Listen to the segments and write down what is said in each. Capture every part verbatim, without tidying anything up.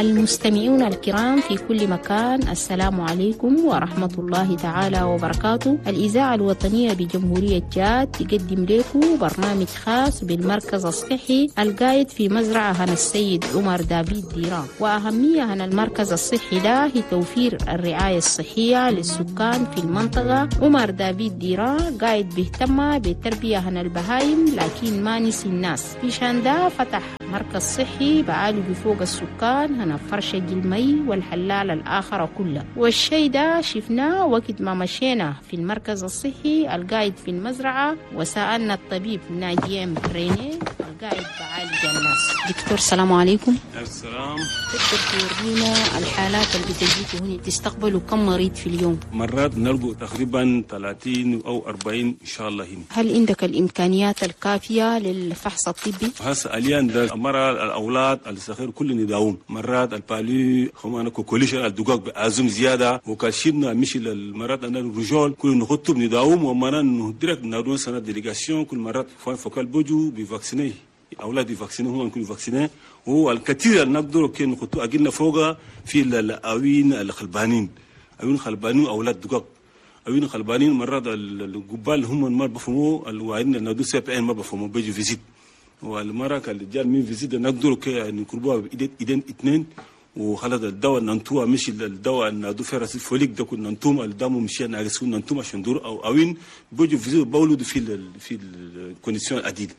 المستمعون الكرام في كل مكان، السلام عليكم ورحمة الله تعالى وبركاته. الإذاعة الوطنية بجمهورية جاد تقدم لكم برنامج خاص بالمركز الصحي القايد في مزرعة هنا السيد عمر دافيد ديران. وأهمية هنا المركز الصحي ده هي توفير الرعاية الصحية للسكان في المنطقة. عمر دافيد ديران قايد بيهتم بالتربية هنا البهايم، لكن ما نسي الناس. في شان ده فتح مركز صحي بعالج فوق السكان هنا فرشة المي والحلال الآخر كله. والشيء ده شفناه وقت ما مشينا في المركز الصحي القايد في المزرعة وسألنا الطبيب ناجيم ريني القايد بعالج الناس. دكتور السلام عليكم. السلام. تقدر تورينا الحالات اللي بتجيكوا هنا تستقبلوا كم مريض في اليوم؟ مرات نلقوا تقريبا ثلاثين أو أربعين إن شاء الله هنا. هل عندك الإمكانيات الكافية للفحص الطبي؟ هسه اليان ده مرة الأولاد الصغير كل نداوم. مرات البالي خمانة كوكوليشن الدقاق بأزم زيادة وكاشيبنا مشي للمرات أنا الرجال كل نخطب نداوم ومرة ندرك نادون سنة ديليغاسيون كل مرات فان فوكال بوجو بفاكسيني أولاد بفاكسيني هم كل فاكسيني والكثير نقدر كي نخطو أجينا فوقا في الأوين الخلبانين أوين خلبانين أولاد دقاق أوين خلبانين مرات الجبال هم ما بفهموا الواعدين نادو سبعين ما بفهموا بيجي فيزيت والمرة كالرجال من فيزيت نقدر كي نكربوها بإيدين إيدين اثنين وخلاص الدواء ننتوه مش الدواء نادو فيروس فوليك ده كنا ننتوم الدم مشي ناقصون ننتوم عشان دور أو أوين بيجي فيزيت بولد في ال في الكونديشن العديدة.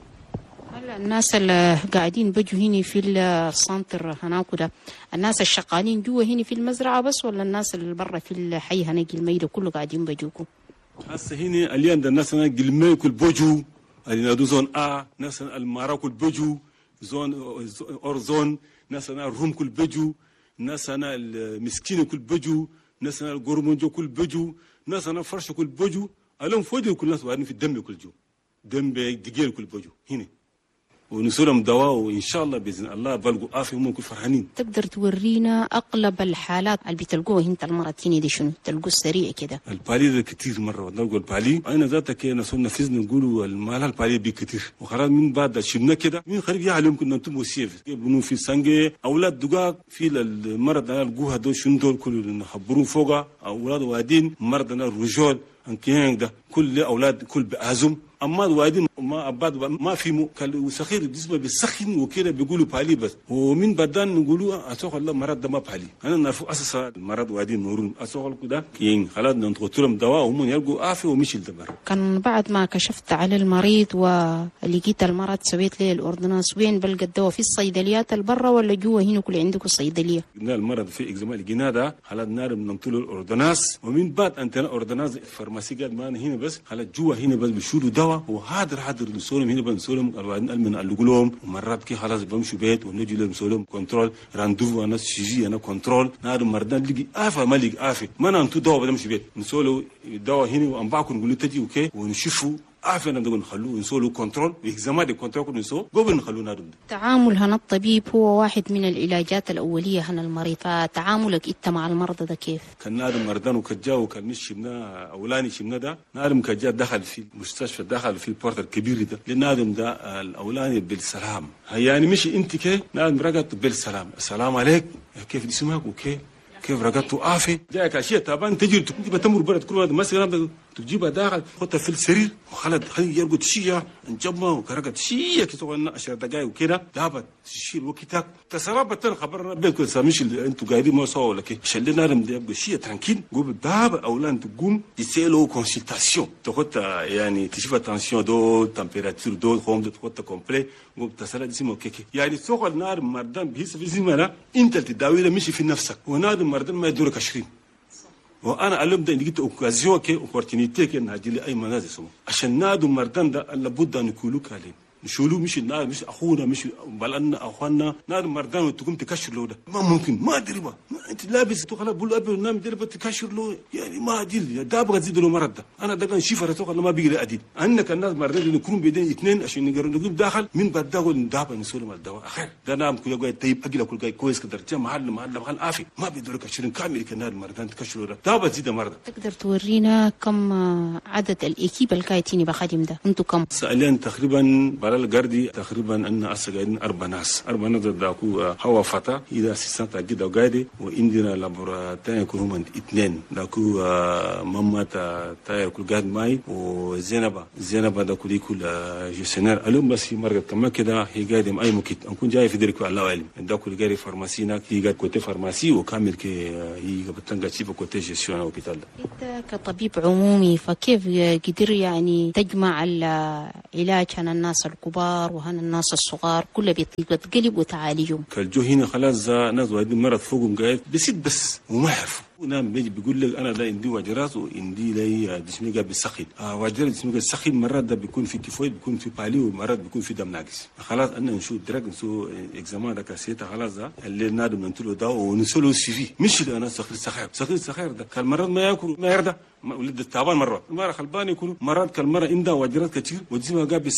هلا الناس اللي قاعدين بيجوا هنا في السنتر هناك ده الناس الشغالين جوا هنا في المزرعة بس ولا الناس اللي برا في الحي هناك الميدة كله قاعدين بيجوكم؟ هسه هنا اليوم ده الناس هناك المي كل بيجوا اللي نادو زون A ناس المارا كل بيجوا زون أور زون ناس أنا الروم كل بيجوا ناس أنا المسكين كل بيجوا ناس أنا الجورمونجو كل بيجوا ناس أنا فرش كل بيجوا اليوم فوجئوا كل الناس وارين في الدم كل جو دم دقيق كل بيجوا هنا ونسولهم دواء وإن شاء الله بإذن الله بلقوا عافية هم كل فرحانين. تقدر تورينا أغلب الحالات اللي بتلقوها هنا المرة هنا دي شنو؟ تلقوا السريع كده. البالي ده كتير مرة نلقوا البالي أنا ذاتك كي نسولنا فيز نقولوا المال البالي بي كتير وخلاص من بعد شبنا كده من خارج يعلم كنا نتم وسيف يبنوا في سانجة أولاد دقاق في المرض أنا لقوها دول شنو دول كل نخبرون فوقها أولاد وادين مرض أنا الرجال أنكين ده كل أولاد كل بأزم أما الوادين ما أباد ما في مو كالوسخير جسمه بيسخن وكده بيقولوا بالي بس ومن بدان نقولوا أسوق الله مرض ده ما بالي أنا نعرف أساسا المرض وادين نورون أسوق كده كين خلاص ننتظرهم دواء وهم يلقوا عافية ومشي الدمر. كان بعد ما كشفت على المريض ولقيت المرض سويت لي الأردناس وين بلقى الدواء في الصيدليات البرة ولا جوا هنا كل عندكم الصيدلية؟ قلنا المرض في إكزاما لقينا ده خلاص نار ننطلوا الأردناس ومن بعد أنتنا أردناس فارماسي قال ما هنا بس خلاص جوا هنا بس بيشيلوا دواء وهذا حاضر نسولهم هنا بنسولهم الوعدين من اللقولهم ومرات كي خلاص بمشوا بيت ونجي لهم نسولهم كنترول راندوفو أنا شيجي أنا كنترول نار مردان لقي آفة ما لقي آفة ما ننتو دواء بدمشي بيت نسولوا دواء هنا وأنباكم نقولوا تجي أوكي ونشوفوا عافية نقدر نخلوه نسولوا كنترول وإكزاما دي كنترول كل نسول قبل نخلوه نادم. تعامل هنا الطبيب هو واحد من العلاجات الأولية هنا المريض، فتعاملك أنت مع المرضى ده كيف؟ كان نادم مردان وكجا وكان مش شبنا أولاني شبنا ده نادم كجا دخل في المستشفى دخل في البورت الكبير ده لنادم ده الأولاني بالسلام يعني مش أنت كي نادم رجعت بالسلام السلام عليك كيف اسمك وكيف كيف رجعتوا عافية جاك أشياء تابان تجي تجيب تمر برد كل هذا مثلا تجيبها داخل خدها في السرير وخلت خلي يرقد شيء انجمع وكرقت شيء كتوغنا عشر دقائق وكده دابت تشيل وقتك تسربت خبرنا بينكم سامش اللي انتوا قاعدين ما سوا ولا كيف عشان لنا رم ده يبقى شيء ترانكيل قوم داب اولان تقوم تسالو كونسلتاسيون تاخد يعني تشوف تنسيون دو تمبيراتور دو خوم تاخد كومبلي قوم تسال جسمك كيف يعني سوق النار مردان بيس في زمانه انت تداوي مش في نفسك ونار مردان ما يدورك عشرين وانا علم ده لقيت اوكازيون كي اوبورتونيتي كي ناجي لي اي منازل سمو عشان نادو مردان ده لابد ان يكونوا كالين نشولو مش النار مش اخونا مش بلنا اخواننا نار مردان وتقوم تكشر له ده ما ممكن ما ادري ما انت لابس تو خلاص بقول ابي نام دير تكشر له يعني ما ادري ده ابغى تزيد له مرض ده انا ده كان شفره تو ما بيقدر اديد انك الناس مردان يكونوا بيدين اثنين عشان نقدر نجيب داخل من بعد ده نداب نسولهم الدواء اخر ده نام كل جاي طيب اجل كل جاي كويس كده رجع محل محل محل عافي ما بيدرك عشرين كامل كنار مردان تكشر له ده بتزيد مرض. تقدر تورينا كم عدد الاكيب الكايتيني بخادم ده انتم كم؟ سالين تقريبا على القردي تقريبا أن أصلا قاعدين أربع ناس أربع ناس داكو هوا فتا إذا أسيسانت أجد وقاعدة وإندنا لابورا تاني يكونوا من اثنين داكو ماما تا تا يكون قاعد معي وزينبا زينبا داكو ديكو جيسنير اليوم بس مرة كمان كده هي قاعدة أي مكت أكون جاي في درك الله علم داكو اللي قاعد فارماسي ناك هي قاعد كوتي فارماسي وكامل كي هي بتنقل شيء كوتي جيسيون أو بيتال. أنت كطبيب عمومي فكيف قدر يعني تجمع العلاج عن الناس الكبار وعن الناس الصغار كله بيتقلب وتعالجهم؟ كالجو هنا خلاص ناس واحدين مرض فوقهم قاعد بسيط بس وما يعرفوا ونام بيجي بيقول لك انا ده عندي وجرات وعندي لي جسمي قاعد بيسخن آه وجرات جسمي قاعد بيسخن مرات ده بيكون في تيفويد بيكون في بالي ومرات بيكون في دم ناقص خلاص انا نشوف درك نسو اكزامان ده كاسيتا خلاص ده اللي نادم ننتلو ده ونسولو سي في مش انا سخير سخير سخير سخير ده كان مرات ما ياكل ما يرضى ولد التعبان مرات المره خلبان يكون مرات كالمره عندها وجرات كثير وجسمها قاعد